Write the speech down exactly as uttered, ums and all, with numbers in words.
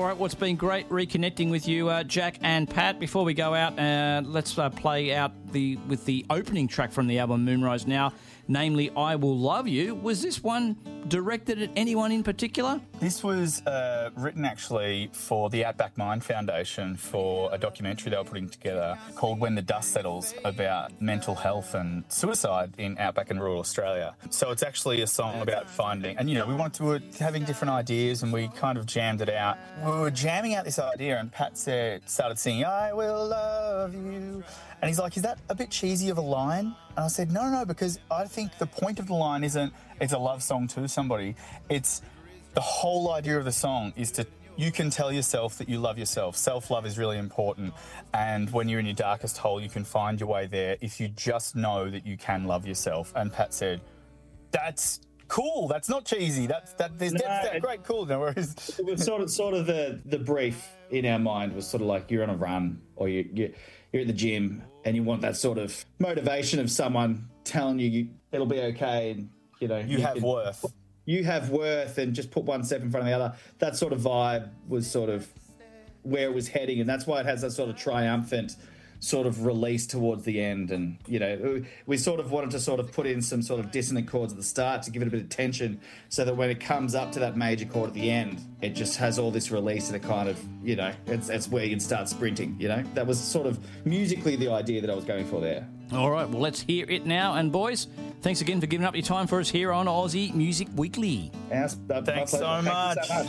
right, well, it's been great reconnecting with you, uh, Jack and Pat. Before we go out, uh, let's uh, play out the with the opening track from the album Moonrise Now, namely I Will Love You. Was this one directed at anyone in particular? This was uh, written actually for the Outback Mind Foundation for a documentary they were putting together called When the Dust Settles, about mental health and suicide in outback and rural Australia. So it's actually a song about finding, and you know, we wanted to, we were having different ideas and we kind of jammed it out. We were jamming out this idea and Pat said, started singing, I will love you. And he's like, is that a bit cheesy of a line? And I said, no, no, no, because I think the point of the line isn't it's a love song to somebody. It's the whole idea of the song is to, you can tell yourself that you love yourself. Self-love is really important. And when you're in your darkest hole, you can find your way there if you just know that you can love yourself. And Pat said, that's cool. That's not cheesy. That's that. There's No, depth there. it- Great, cool. No worries. It was sort of, sort of the, the brief in our mind was sort of like you're on a run or you, you, you're at the gym and you want that sort of motivation of someone telling you, you it'll be okay and, you know. You have can- worth. You have worth and just put one step in front of the other. That sort of vibe was sort of where it was heading, and that's why it has that sort of triumphant sort of release towards the end. And, you know, we sort of wanted to sort of put in some sort of dissonant chords at the start to give it a bit of tension so that when it comes up to that major chord at the end, it just has all this release and it kind of, you know, it's, it's where you can start sprinting, you know. That was sort of musically the idea that I was going for there. All right, well, let's hear it now. And, boys, thanks again for giving up your time for us here on Aussie Music Weekly. Yes, uh, my Thanks pleasure. so Thank you much. so much.